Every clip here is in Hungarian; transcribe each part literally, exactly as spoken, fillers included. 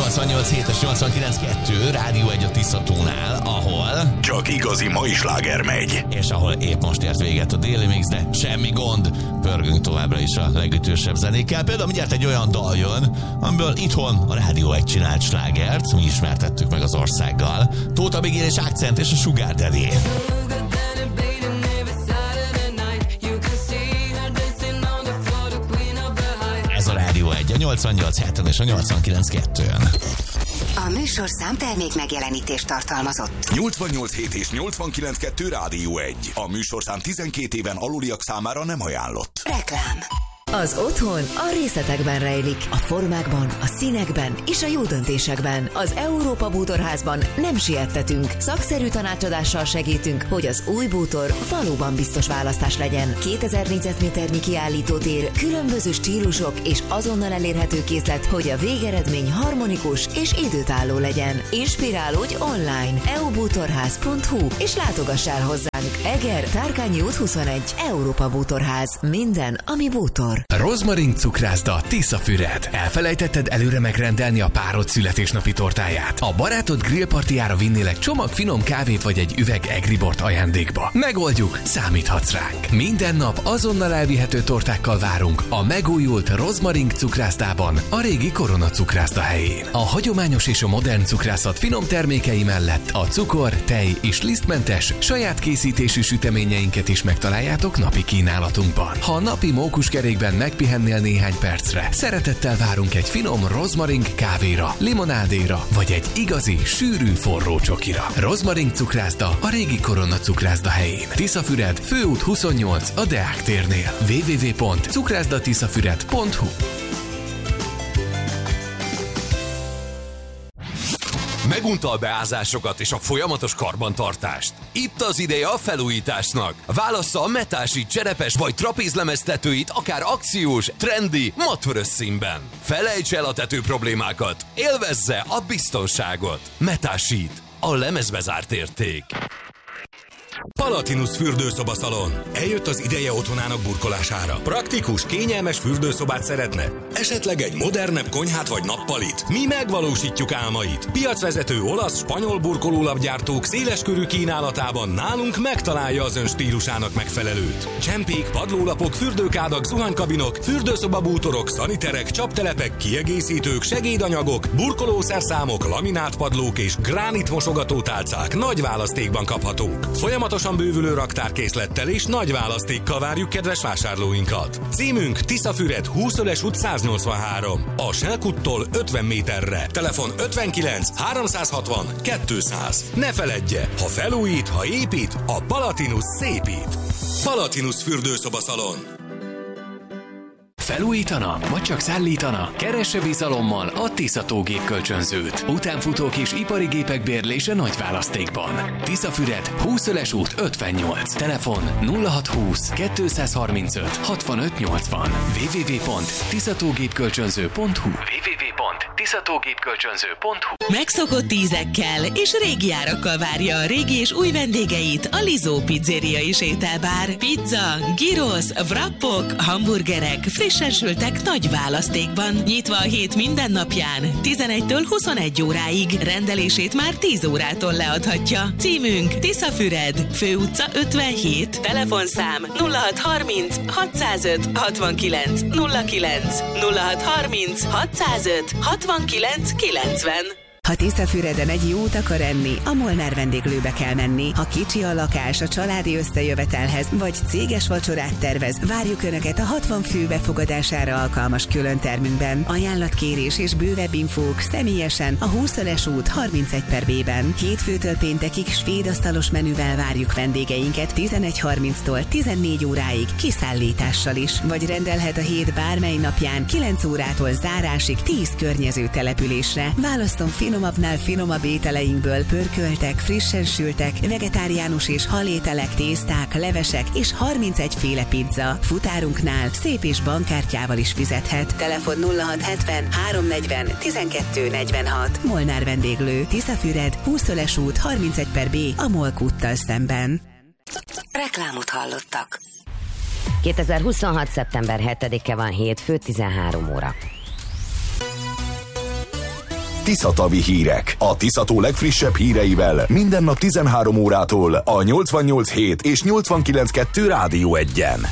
nyolcvannyolc hét és nyolcvankilenc kettő, Rádió egy a Tiszatónál, ahol csak igazi mai sláger megy. És ahol épp most ért véget a Déli Mix, de semmi gond, pörgünk továbbra is a legütősebb zenékkel. Például mindjárt egy olyan dal jön, amiből itthon a Rádió egy csinált slágert, mi ismertettük meg az országgal. Tóth Bigén és Akcent és a Sugar Daddy. Ez a Rádió egy, a nyolcvannyolc héten és a nyolcvankilenc kettőn. A műsorszám termék megjelenítést tartalmazott. nyolcvannyolc hét és nyolcvankilenc kettő Rádió egy. A műsorszám tizenkét éven aluliak számára nem ajánlott. Reklám. Az otthon a részletekben rejlik, a formákban, a színekben és a jó döntésekben. Az Európa Bútorházban nem siettetünk, szakszerű tanácsadással segítünk, hogy az új bútor valóban biztos választás legyen. kétezer négyzetméternyi kiállítótér, különböző stílusok és azonnal elérhető készlet, hogy a végeredmény harmonikus és időtálló legyen. Inspirálódj online e u bútorház pont hu és látogass el hozzánk. Eger, Tárkányi út huszonegy, Európa Bútorház. Minden, ami bútor. Rozmarin cukrászda, Tiszafüred. Elfelejtetted előre megrendelni a párod születésnapi tortáját? A barátod grillpartiára vinnélek csomag finom kávét vagy egy üveg egribort ajándékba? Megoldjuk, számíthatsz ránk. Minden nap azonnal elvihető tortákkal várunk a megújult Rozmarin cukrászdában, a régi Korona cukrászda helyén. A hagyományos és a modern cukrászat finom termékei mellett a cukor, tej és lisztmentes saját készítésű süteményeinket is megtaláljátok napi kínálatunkban. Ha a napi mókuskerékben megpihennél néhány percre, szeretettel várunk egy finom rozmarin kávéra, limonádéra, vagy egy igazi, sűrű forró csokira. Rozmarin cukrászda a régi Korona cukrászda helyén. Tiszafüred, főút huszonnyolc a Deák térnél. double-u double-u double-u pont cukrászdatiszafüred pont hu. Megunta a beázásokat és a folyamatos karbantartást? Itt az ideje a felújításnak. Válassza a metási, cserepes vagy trapézlemeztetőit akár akciós, trendi, matvörös színben. Felejts el a tető problémákat, élvezze a biztonságot. Metásít, a lemezbe zárt érték. Palatinus fürdőszobaszalon. Eljött az ideje otthonának burkolására. Praktikus, kényelmes fürdőszobát szeretne? Esetleg egy modernebb konyhát vagy nappalit? Mi megvalósítjuk álmait. Piacvezető olasz, spanyol burkolólapgyártók széleskörű kínálatában nálunk megtalálja az ön stílusának megfelelőt. Csempék, padlólapok, fürdőkádak, zuhanykabinok, fürdőszobabútorok, szaniterek, csaptelepek, kiegészítők, segédanyagok, burkolószerszámok, laminátpadlók és gránit mosogatótálcák nagy választékban kaphatók. Folyamatosan bővülő raktárkészlettel és nagy választékkal várjuk kedves vásárlóinkat. Címünk Tiszafüred, Húszöles út száznyolcvanhárom. A Selkuttól ötven méterre. Telefon ötvenkilenc háromszázhatvan kétszáz. Ne feledje, ha felújít, ha épít, a Palatinus szépít. Palatinus fürdőszobaszalon. Felújítana, vagy csak szállítana? Keresse bizalommal a Tiszató gépkölcsönzőt. Utánfutók és ipari gépek bérlése nagy választékban. Tiszafüred, Húszöles út ötvennyolc. Telefon nulla hatszázhúsz kétszázharmincöt hatvanöt nyolcvan. double-u double-u double-u pont tiszatógépkölcsönző pont hu. double-u double-u double-u pont tiszatógépkölcsönző pont hu. Megszokott ízekkel és régi árakkal várja a régi és új vendégeit a Lizó Pizzeria és ételbár. Pizza, gyrosz, wrappok, hamburgerek, frissen sültek nagy választékban. Nyitva a hét minden napján, tizenegytől huszonegy óráig. Rendelését már tíz órától leadhatja. Címünk Tiszafüred, Főutca ötvenhét, telefonszám nulla hatszázharminc hatszázöt hatvankilenc nulla kilenc, nulla hatszázharminc hatszázöt hatvankilenc kilencven. Ha Tiszafüreden egy jót akar enni, a Molnár vendéglőbe kell menni. Ha kicsi a lakás a családi összejövetelhez, vagy céges vacsorát tervez, várjuk Önöket a hatvan fő befogadására alkalmas különtermünkben. Ajánlatkérés és bővebb infók személyesen a Húszöles út harmincegy per B-ben. Hétfőtől péntekig svéd asztalos menüvel várjuk vendégeinket tizenegy harminctól tizennégy óráig kiszállítással is. Vagy rendelhet a hét bármely napján kilenc órától zárásig tíz környező településre. Választom finomabbnál finomabb ételeinkből pörköltek, frissen sültek, vegetáriánus és halételek, tészták, levesek és harmincegy féle pizza. Futárunknál szép és bankkártyával is fizethet. Telefon nulla hatszázhetven háromszáznegyven tizenkettő negyvenhat. Molnár vendéglő, Tiszafüred, Húszöles út harmincegy per B a Molk úttal szemben. Reklámot hallottak. kétezer-huszonhat. szeptember hetedike van, hétfő, tizenhárom óra. Tiszatavi hírek. A Tiszató legfrissebb híreivel minden nap tizenhárom órától a nyolcvannyolc hét és nyolcvankilenc kettő Rádió egyen.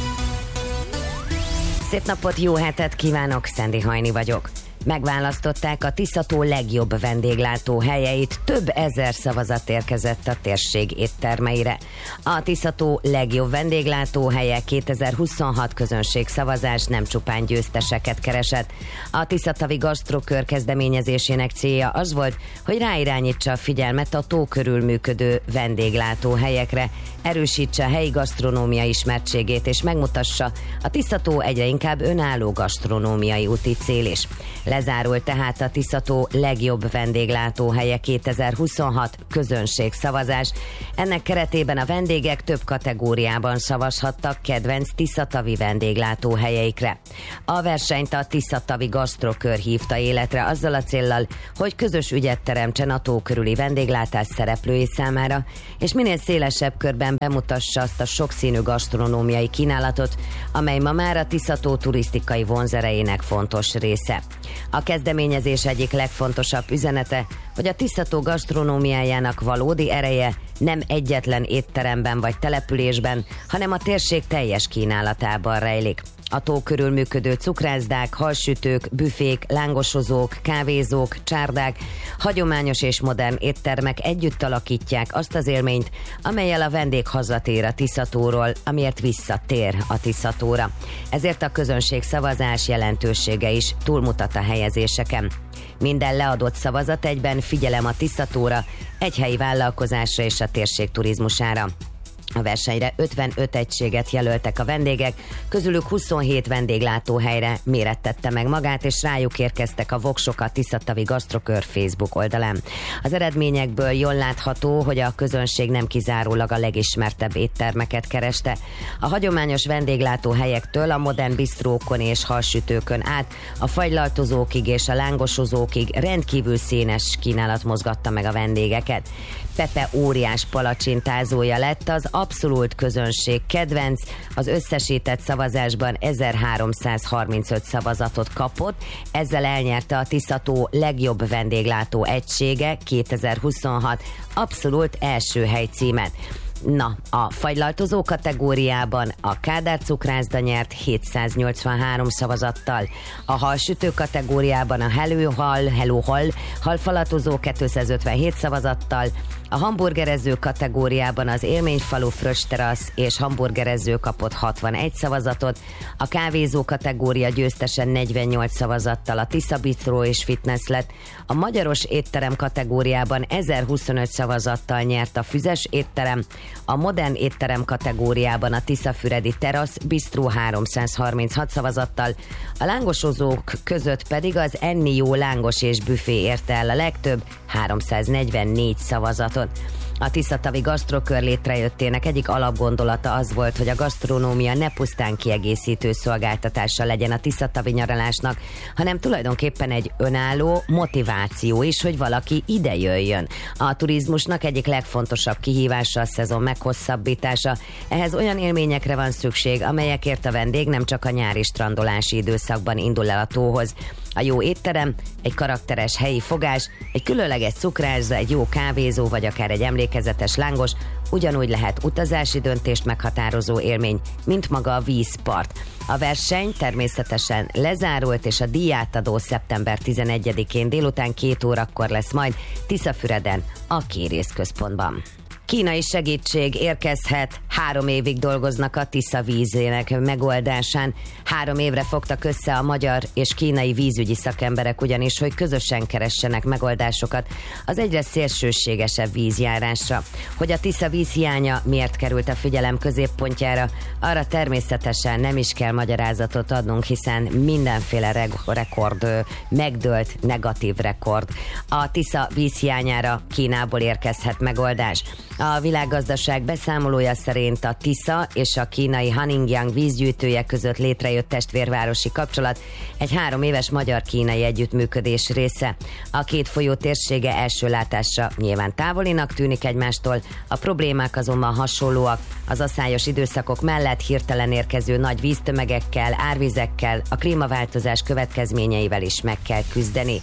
Szép napot, jó hetet kívánok, Szendi Hajni vagyok. Megválasztották a Tiszató legjobb vendéglátó helyeit, több ezer szavazat érkezett a térség éttermeire. A Tiszató legjobb vendéglátó helye kétezer-huszonhat közönségszavazás nem csupán győzteseket keresett. A Tiszatavi Gasztrokör kezdeményezésének célja az volt, hogy ráirányítsa a figyelmet a tó körül működő vendéglátó helyekre, erősítse a helyi gasztronómia ismertségét és megmutassa, a Tiszató egyre inkább önálló gasztronómiai úti cél is. Lezárult tehát a Tiszató legjobb vendéglátóhelye kétezer-huszonhat közönségszavazás. Ennek keretében a vendégek több kategóriában szavazhattak kedvenc tiszatavi vendéglátóhelyeikre. A versenyt a Tiszatavi Gasztrokör hívta életre azzal a céllal, hogy közös ügyet teremtsen a tó körüli vendéglátás szereplői számára, és minél szélesebb körben bemutassa azt a sokszínű gasztronómiai kínálatot, amely ma már a Tiszató turisztikai vonzerejének fontos része. A kezdeményezés egyik legfontosabb üzenete, hogy a Tiszató gasztronómiájának valódi ereje nem egyetlen étteremben vagy településben, hanem a térség teljes kínálatában rejlik. A tó körül működő cukrászdák, halsütők, büfék, lángosozók, kávézók, csárdák, hagyományos és modern éttermek együtt alakítják azt az élményt, amellyel a vendég hazatér a Tiszatóról, amiért visszatér a Tiszatóra. Ezért a közönség szavazás jelentősége is túlmutat a helyezéseken. Minden leadott szavazat egyben figyelem a Tiszatóra, egy helyi vállalkozásra és a térség turizmusára. A versenyre ötvenöt egységet jelöltek a vendégek, közülük huszonhét vendéglátóhelyre mérettette meg magát, és rájuk érkeztek a voksok a Tiszatavi Gasztrokör Facebook oldalán. Az eredményekből jól látható, hogy a közönség nem kizárólag a legismertebb éttermeket kereste. A hagyományos vendéglátóhelyektől a modern bistrókon és halsütőkön át, a fagylaltozókig és a lángosozókig rendkívül színes kínálat mozgatta meg a vendégeket. Pepe óriás palacsintázója lett az abszolút közönség kedvenc, az összesített szavazásban ezerháromszázharmincöt szavazatot kapott, ezzel elnyerte a Tiszató legjobb vendéglátó egysége kétezer-huszonhat abszolút első hely címet. Na, a fagylaltozó kategóriában a Kádár cukrászda nyert hétszáznyolcvanhárom szavazattal, a halsütő kategóriában a Hello Hall, Hello Hall halfalatozó kétszázötvenhét szavazattal, a hamburgerező kategóriában az Élményfalu Fröschterasz és hamburgerező kapott hatvanegy szavazatot, a kávézó kategória győztesen negyvennyolc szavazattal a Tisza Bistro és Fitness lett, a magyaros étterem kategóriában ezerhuszonöt szavazattal nyert a Füzes étterem, a modern étterem kategóriában a Tiszafüredi Terasz Bistro háromszázharminchat szavazattal, a lángosozók között pedig az Enni Jó lángos és büfé érte el a legtöbb, háromszáznegyvennégy szavazatot. A Tiszatavi Gasztrokör létrejöttének egyik alapgondolata az volt, hogy a gasztronómia ne pusztán kiegészítő szolgáltatása legyen a tiszatavi nyaralásnak, hanem tulajdonképpen egy önálló motiváció is, hogy valaki ide jöjjön. A turizmusnak egyik legfontosabb kihívása a szezon meghosszabbítása. Ehhez olyan élményekre van szükség, amelyekért a vendég nem csak a nyári strandolási időszakban indul el a tóhoz. A jó étterem, egy karakteres helyi fogás, egy különleges cukrászda, egy jó kávézó vagy akár egy emlékezetes lángos ugyanúgy lehet utazási döntést meghatározó élmény, mint maga a vízpart. A verseny természetesen lezárult, és a díjátadó szeptember tizenegyedikén délután két órakor lesz majd Tiszafüreden, a Kérész központban. Kínai segítség érkezhet, három évig dolgoznak a Tisza vízének megoldásán. Három évre fogtak össze a magyar és kínai vízügyi szakemberek ugyanis, hogy közösen keressenek megoldásokat az egyre szélsőségesebb vízjárásra. Hogy a Tisza vízhiánya miért került a figyelem középpontjára, arra természetesen nem is kell magyarázatot adnunk, hiszen mindenféle reg- rekord, megdőlt negatív rekord. A Tisza vízhiányára Kínából érkezhet megoldás. A világgazdaság beszámolója szerint a Tisza és a kínai Hanyang vízgyűjtője között létrejött testvérvárosi kapcsolat egy három éves magyar-kínai együttműködés része. A két folyó térsége első látásra nyilván távolinak tűnik egymástól, a problémák azonban hasonlóak. Az aszályos időszakok mellett hirtelen érkező nagy víztömegekkel, árvizekkel, a klímaváltozás következményeivel is meg kell küzdeni.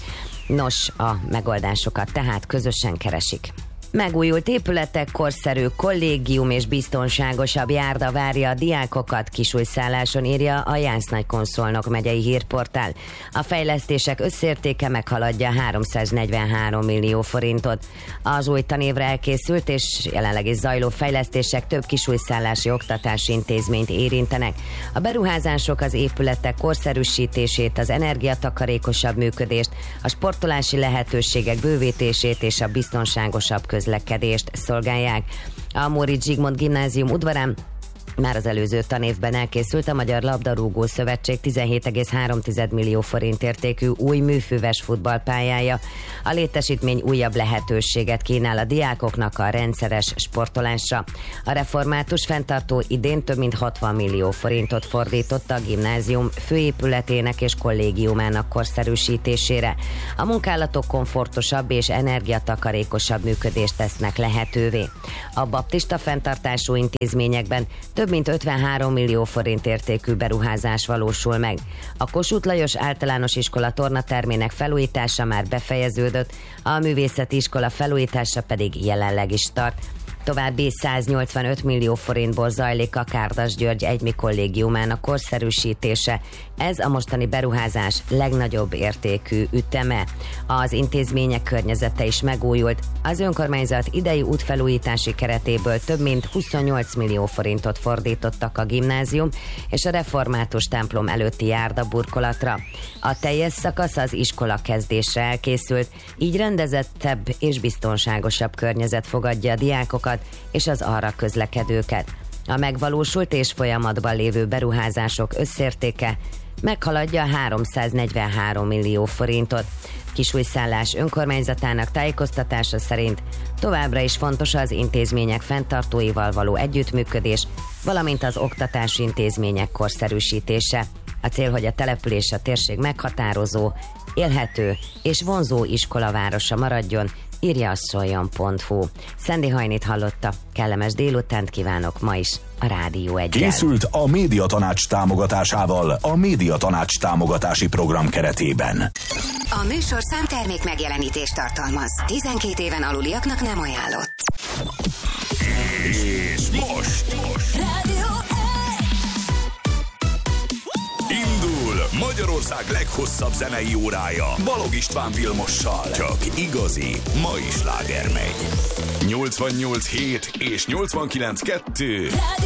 Nos, a megoldásokat tehát közösen keresik. Megújult épületek, korszerű kollégium és biztonságosabb járda várja a diákokat, Kisújszálláson, írja a Jász-Nagykun-Szolnok megyei hírportál. A fejlesztések összértéke meghaladja háromszáznegyvenhárom millió forintot. Az új tanévre elkészült és jelenleg is zajló fejlesztések több kisújszállási oktatási intézményt érintenek. A beruházások az épületek korszerűsítését, az energiatakarékosabb működést, a sportolási lehetőségek bővítését és a biztonságosabb közlekedést szolgálják. A Móricz Zsigmond gimnázium udvarán már az előző tanévben elkészült a Magyar Labdarúgó Szövetség tizenhét egész három millió forint értékű új műfüves futballpályája. A létesítmény újabb lehetőséget kínál a diákoknak a rendszeres sportolásra. A református fenntartó idén több mint hatvan millió forintot fordított a gimnázium főépületének és kollégiumának korszerűsítésére. A munkálatok komfortosabb és energiatakarékosabb működést tesznek lehetővé. A baptista fenntartású intézményekben több mint ötvenhárom millió forint értékű beruházás valósul meg. A Kossuth Lajos Általános Iskola tornatermének felújítása már befejeződött, a művészeti iskola felújítása pedig jelenleg is tart. További száznyolcvanöt millió forintból zajlik a Kárdas György egymi kollégiumának korszerűsítése. Ez a mostani beruházás legnagyobb értékű üteme. Az intézmények környezete is megújult. Az önkormányzat idei útfelújítási keretéből több mint huszonnyolc millió forintot fordítottak a gimnázium és a református templom előtti járda burkolatra. A teljes szakasz az iskola kezdésre elkészült, így rendezettebb és biztonságosabb környezet fogadja a diákokat és az arra közlekedőket. A megvalósult és folyamatban lévő beruházások összértéke meghaladja háromszáznegyvenhárom millió forintot. Kisújszállás önkormányzatának tájékoztatása szerint továbbra is fontos az intézmények fenntartóival való együttműködés, valamint az oktatási intézmények korszerűsítése. A cél, hogy a település a térség meghatározó, élhető és vonzó iskolavárosa maradjon, írja a szoljon pont hu. Szendi Hajnit hallotta. Kellemes délutánt kívánok ma is a Rádió Eggyel. Készült a Médiatanács támogatásával a Médiatanács támogatási program keretében. A műsor számtermék megjelenítést tartalmaz. tizenkét éven aluliaknak nem ajánlott. És most, most. Rádió Indul Magyarország leghosszabb zenei órája Balogh István Vilmossal. Csak igazi mai sláger megy. nyolcvannyolc hét és nyolcvankilenc kettő